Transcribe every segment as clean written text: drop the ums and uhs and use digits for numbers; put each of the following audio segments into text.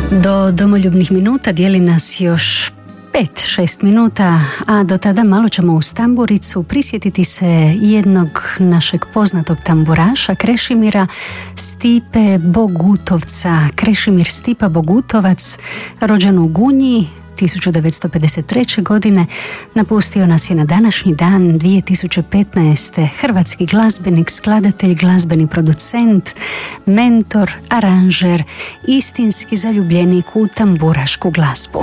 Do domoljubnih minuta dijeli nas još 5-6 minuta, a do tada malo ćemo uz tamburicu prisjetiti se jednog našeg poznatog tamburaša, Krešimira Stipe Bogutovca. Krešimir Stipa Bogutovac, rođen u Gunji 1953. godine, napustio nas je na današnji dan 2015. Hrvatski glazbenik, skladatelj, glazbeni producent, mentor, aranžer, istinski zaljubljenik u tamburašku glazbu.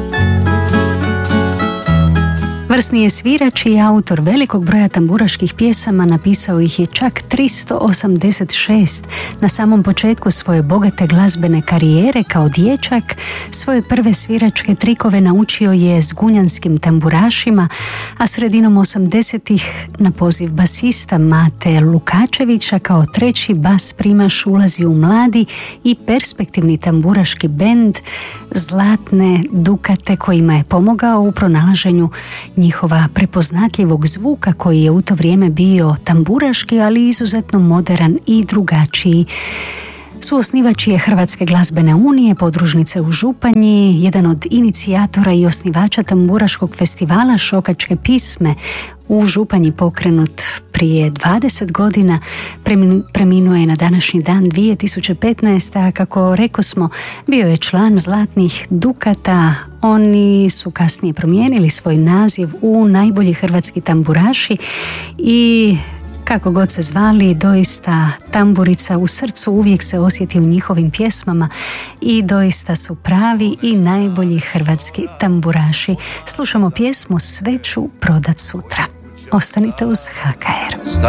Vrsni je svirač i autor velikog broja tamburaških pjesama, napisao ih je čak 386. Na samom početku svoje bogate glazbene karijere kao dječak svoje prve sviračke trikove naučio je s gunjanskim tamburašima, a sredinom 80-ih na poziv basista Mate Lukačevića kao treći bas primaš ulazi u mladi i perspektivni tamburaški bend Zlatne Dukate, kojima je pomogao u pronalaženju njihova prepoznatljivog zvuka koji je u to vrijeme bio tamburaški, ali izuzetno moderan i drugačiji. Suosnivač je Hrvatske glazbene unije, podružnice u Županji, jedan od inicijatora i osnivača tamburaškog festivala Šokačke pisme u Županji, pokrenut prije 20 godina. Preminuo je na današnji dan 2015. a kako rekosmo, bio je član Zlatnih Dukata. Oni su kasnije promijenili svoj naziv u Najbolji hrvatski tamburaši i kako god se zvali, doista tamburica u srcu uvijek se osjeti u njihovim pjesmama i doista su pravi i najbolji hrvatski tamburaši. Slušamo pjesmu Sve ću prodat sutra. Ostanite uz HKR.